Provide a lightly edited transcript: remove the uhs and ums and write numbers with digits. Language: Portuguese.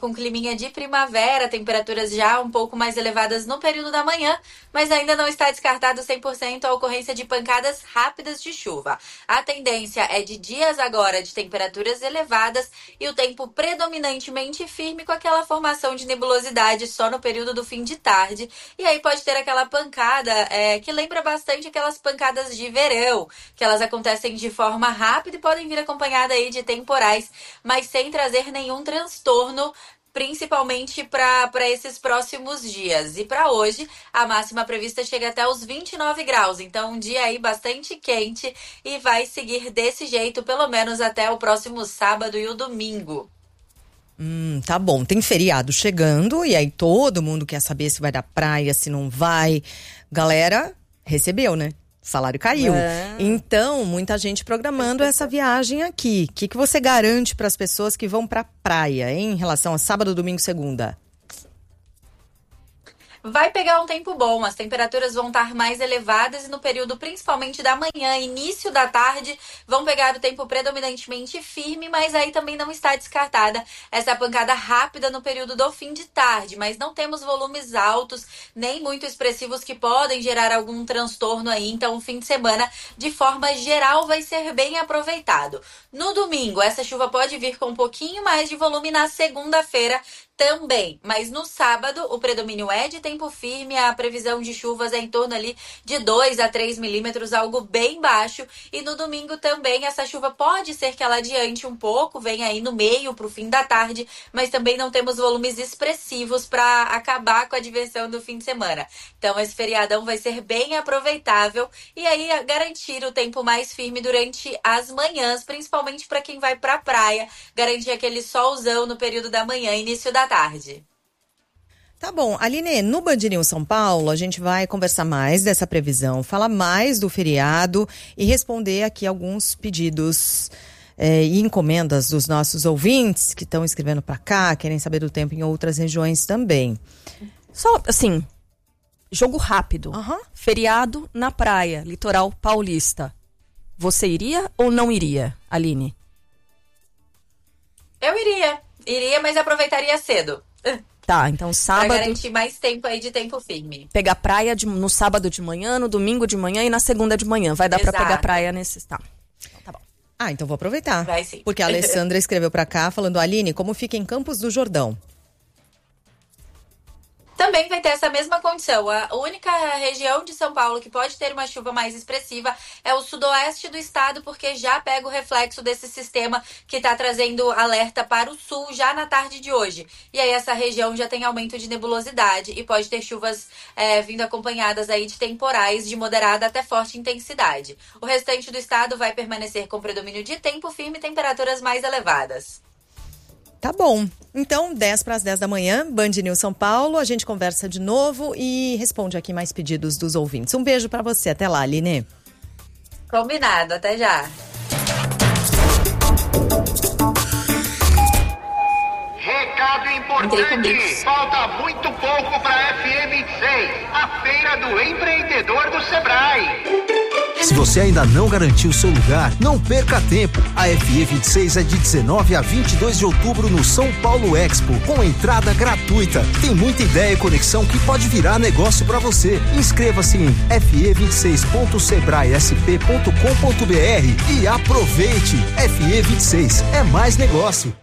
com climinha de primavera, temperaturas já um pouco mais elevadas no período da manhã, mas ainda não está descartado 100% a ocorrência de pancadas rápidas de chuva. A tendência é de dias agora de temperaturas elevadas e o tempo predominantemente firme com aquela formação de nebulosidade só no período do fim de tarde. E aí pode ter aquela pancada que lembra bastante aquelas pancadas de verão, que elas acontecem de forma rápida e podem vir acompanhada aí de temporais, mas sem trazer nenhum transtorno, principalmente para esses próximos dias. E para hoje, a máxima prevista chega até os 29 graus. Então, um dia aí bastante quente e vai seguir desse jeito, pelo menos até o próximo sábado e o domingo. Tá bom. Tem feriado chegando e aí todo mundo quer saber se vai dar praia, se não vai. Galera, recebeu, né? O salário caiu. Então, muita gente programando essa viagem aqui. O que você garante para as pessoas que vão para praia, hein? Em relação a sábado, domingo, segunda? Vai pegar um tempo bom, as temperaturas vão estar mais elevadas e no período principalmente da manhã, início da tarde, vão pegar o tempo predominantemente firme, mas aí também não está descartada essa pancada rápida no período do fim de tarde, mas não temos volumes altos, nem muito expressivos que podem gerar algum transtorno aí, então o fim de semana, de forma geral, vai ser bem aproveitado. No domingo, essa chuva pode vir com um pouquinho mais de volume na segunda-feira, também, mas no sábado o predomínio é de tempo firme, a previsão de chuvas é em torno ali de 2 a 3 milímetros, algo bem baixo, e no domingo também essa chuva pode ser que ela adiante um pouco, venha aí no meio para o fim da tarde, mas também não temos volumes expressivos para acabar com a diversão do fim de semana. Então esse feriadão vai ser bem aproveitável e aí garantir o tempo mais firme durante as manhãs, principalmente para quem vai para a praia, garantir aquele solzão no período da manhã, início da tarde. Tá bom. Aline, no Band News São Paulo, a gente vai conversar mais dessa previsão, falar mais do feriado e responder aqui alguns pedidos e encomendas dos nossos ouvintes que estão escrevendo para cá, querem saber do tempo em outras regiões também. Só, assim, jogo rápido. Feriado na praia, litoral paulista. Você iria ou não iria, Aline? Eu iria, mas aproveitaria cedo. Tá, então sábado... Pra garantir mais tempo aí de tempo firme. Pegar praia no sábado de manhã, no domingo de manhã e na segunda de manhã. Vai dar pra pegar praia nesses... Tá. Então, tá bom. Então vou aproveitar. Vai sim. Porque a Alessandra escreveu pra cá falando, Aline, como fica em Campos do Jordão? Também vai ter essa mesma condição. A única região de São Paulo que pode ter uma chuva mais expressiva é o sudoeste do estado, porque já pega o reflexo desse sistema que está trazendo alerta para o sul já na tarde de hoje. E aí essa região já tem aumento de nebulosidade e pode ter chuvas vindo acompanhadas aí de temporais de moderada até forte intensidade. O restante do estado vai permanecer com predomínio de tempo firme e temperaturas mais elevadas. Tá bom. Então, 10 para as 10 da manhã, Band News São Paulo. A gente conversa de novo e responde aqui mais pedidos dos ouvintes. Um beijo para você. Até lá, Aline. Combinado. Até já. Recado importante. Falta muito pouco para FE26, a Feira do Empreendedor do Sebrae. Se você ainda não garantiu seu lugar, não perca tempo. A FE26 é de 19 a 22 de outubro no São Paulo Expo, com entrada gratuita. Tem muita ideia e conexão que pode virar negócio para você. Inscreva-se em fe26.sebraesp.com.br e aproveite. FE26 é mais negócio.